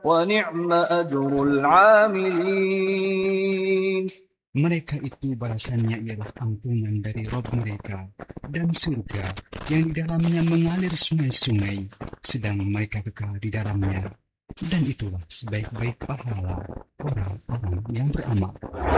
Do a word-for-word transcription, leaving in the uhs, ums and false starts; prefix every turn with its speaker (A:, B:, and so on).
A: ونعم أجر العاملين.
B: Mereka itu balasannya ialah ampunan dari Rabb mereka dan surga yang di dalamnya mengalir sungai-sungai, sedang mereka kekal di dalamnya. Dan itulah sebaik-baik pahala orang-orang yang beramal.